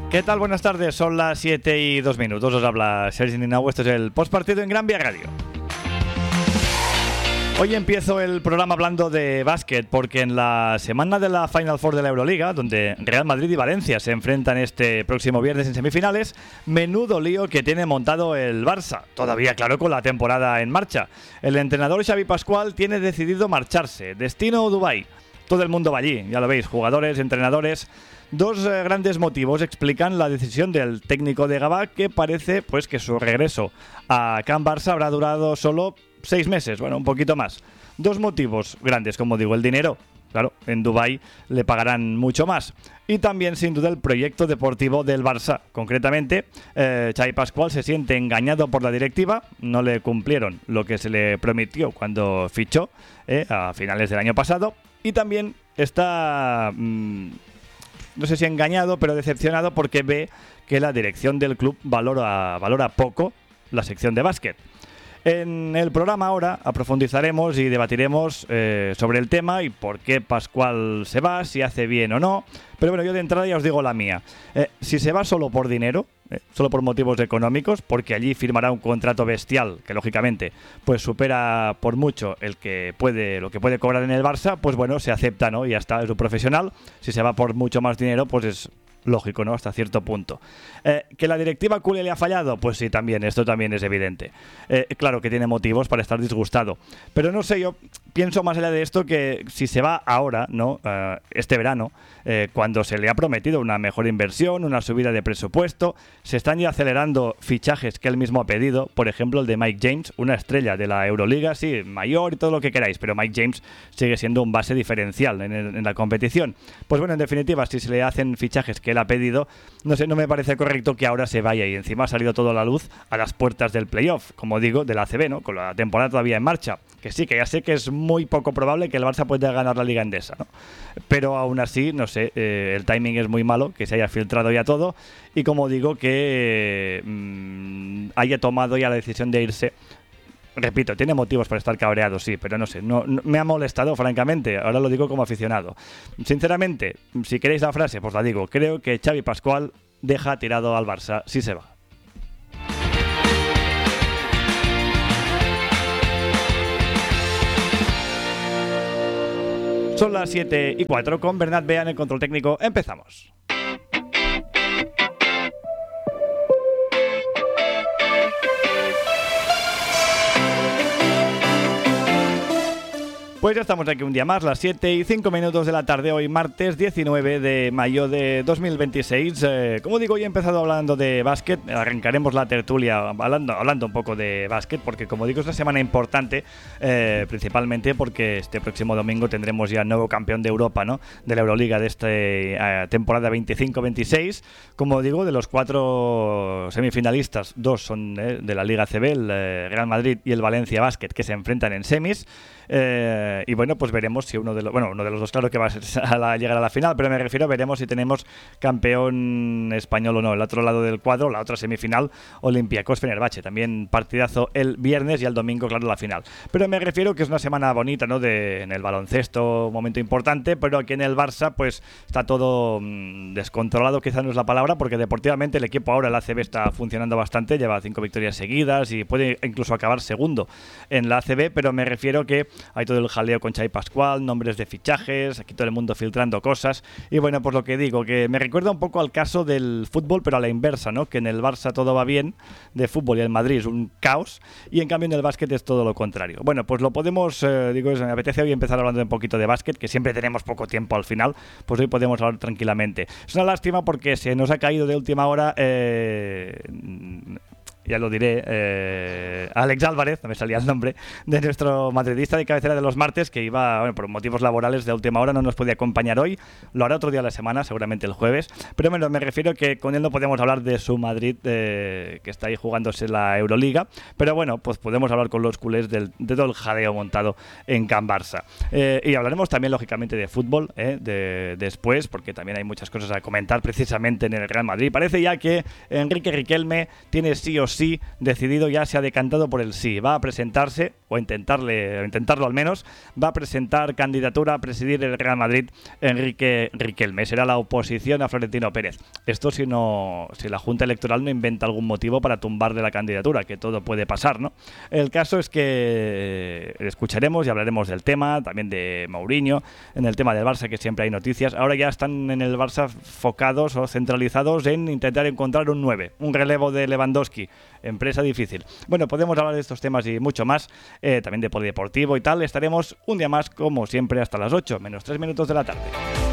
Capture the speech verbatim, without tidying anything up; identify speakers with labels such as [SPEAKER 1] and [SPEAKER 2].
[SPEAKER 1] ¿Qué tal? Buenas tardes, son las siete y dos minutos. Os habla Sergi Ninau, esto es el postpartido en Gran Vía Radio. Hoy empiezo el programa hablando de básquet, porque en la semana de la Final Four de la Euroliga, donde Real Madrid y Valencia se enfrentan este próximo viernes en semifinales, menudo lío que tiene montado el Barça, todavía claro con la temporada en marcha. El entrenador Xavi Pascual tiene decidido marcharse, destino Dubái. Todo el mundo va allí, ya lo veis, jugadores, entrenadores. Dos eh, grandes motivos explican la decisión del técnico de Gabá, que parece pues que su regreso a Can Barça habrá durado solo seis meses, bueno, un poquito más. Dos motivos grandes, como digo, el dinero. Claro, en Dubái le pagarán mucho más. Y también, sin duda, el proyecto deportivo del Barça. Concretamente, eh, Xavi Pascual se siente engañado por la directiva. No le cumplieron lo que se le prometió cuando fichó eh, a finales del año pasado. Y también está, mmm, no sé si engañado, pero decepcionado porque ve que la dirección del club valora, valora poco la sección de básquet. En el programa ahora aprofundizaremos y debatiremos eh, sobre el tema y por qué Pascual se va, si hace bien o no. Pero bueno, yo de entrada ya os digo la mía. Eh, si se va solo por dinero, eh, solo por motivos económicos, porque allí firmará un contrato bestial que lógicamente pues supera por mucho el que puede, lo que puede cobrar en el Barça, pues bueno, se acepta, ¿no? Y ya está, es un profesional. Si se va por mucho más dinero, pues es lógico, ¿no? Hasta cierto punto. Eh, ¿Que la directiva culé le ha fallado? Pues sí, también, esto también es evidente. Eh, claro que tiene motivos para estar disgustado. Pero no sé, yo pienso más allá de esto que si se va ahora, ¿no? Uh, este verano, eh, cuando se le ha prometido una mejor inversión, una subida de presupuesto, se están ya acelerando fichajes que él mismo ha pedido, por ejemplo el de Mike James, una estrella de la Euroliga, sí, mayor y todo lo que queráis, pero Mike James sigue siendo un base diferencial en, el, en la competición. Pues bueno, en definitiva, si se le hacen fichajes que él ha pedido, no sé, no me parece correcto que ahora se vaya y encima ha salido todo a la luz a las puertas del playoff, como digo, de la A C B, ¿no? Con la temporada todavía en marcha. Que sí, que ya sé que es muy poco probable que el Barça pueda ganar la Liga Endesa, ¿no? Pero aún así, no sé, eh, el timing es muy malo, que se haya filtrado ya todo y como digo, que eh, haya tomado ya la decisión de irse. Repito, tiene motivos para estar cabreado, sí, pero no sé, no, no, me ha molestado, francamente, ahora lo digo como aficionado. Sinceramente, si queréis la frase, pues la digo, creo que Xavi Pascual deja tirado al Barça si se va. Son las siete y cuatro, con Bernat Bea en el control técnico, empezamos. Pues ya estamos aquí un día más, las siete y cinco minutos de la tarde, hoy martes diecinueve de mayo de dos mil veintiséis. Eh, como digo, hoy he empezado hablando de básquet, arrancaremos la tertulia hablando, hablando un poco de básquet, porque como digo es una semana importante, eh, principalmente porque este próximo domingo tendremos ya nuevo campeón de Europa, ¿no? De la Euroliga de esta eh, temporada veinticinco veintiséis. Como digo, de los cuatro semifinalistas, dos son eh, de la Liga A C B, el eh, Real Madrid y el Valencia Basket, que se enfrentan en semis. Eh, y bueno, pues veremos si uno de los bueno uno de los dos, claro que va a, ser a la, llegar a la final, pero me refiero, veremos si tenemos campeón español o no. El otro lado del cuadro, la otra semifinal, Olympiacos Fenerbahce, también partidazo el viernes y el domingo, claro, la final. Pero me refiero que es una semana bonita, ¿no? De, en el baloncesto, momento importante, pero aquí en el Barça pues está todo mmm, descontrolado, quizás no es la palabra, porque deportivamente el equipo ahora, el A C B, está funcionando bastante, lleva cinco victorias seguidas y puede incluso acabar segundo en la A C B, pero me refiero que hay todo el jaleo con Xavi Pascual, nombres de fichajes, aquí todo el mundo filtrando cosas. Y bueno, pues lo que digo, que me recuerda un poco al caso del fútbol, pero a la inversa, ¿no? Que en el Barça todo va bien de fútbol y el Madrid es un caos, y en cambio en el básquet es todo lo contrario. Bueno, pues lo podemos, eh, digo, me apetece hoy empezar hablando un poquito de básquet, que siempre tenemos poco tiempo al final, pues hoy podemos hablar tranquilamente. Es una lástima porque se nos ha caído de última hora... Eh, ya lo diré, eh, Alex Álvarez, no me salía el nombre, de nuestro madridista de cabecera de los martes, que iba, bueno, por motivos laborales de última hora no nos podía acompañar hoy, lo hará otro día de la semana, seguramente el jueves, pero bueno, me refiero que con él no podemos hablar de su Madrid, eh, que está ahí jugándose la Euroliga, pero bueno, pues podemos hablar con los culés del, de todo el jadeo montado en Can Barça. Eh, y hablaremos también, lógicamente, de fútbol, eh, de, después, porque también hay muchas cosas a comentar precisamente en el Real Madrid. Parece ya que Enrique Riquelme tiene sí o sí sí decidido, ya se ha decantado por el sí. Va a presentarse, o intentarle, o intentarlo al menos, va a presentar candidatura a presidir el Real Madrid Enrique Riquelme. Será la oposición a Florentino Pérez. Esto si no, si la Junta Electoral no inventa algún motivo para tumbarle la candidatura, que todo puede pasar, ¿no? El caso es que escucharemos y hablaremos del tema, también de Mourinho, en el tema del Barça, que siempre hay noticias. Ahora ya están en el Barça focados o centralizados en intentar encontrar un nueve, un relevo de Lewandowski. Empresa difícil. Bueno, podemos hablar de estos temas y mucho más, eh, también de polideportivo y tal. Estaremos un día más, como siempre, hasta las ocho, menos tres minutos de la tarde.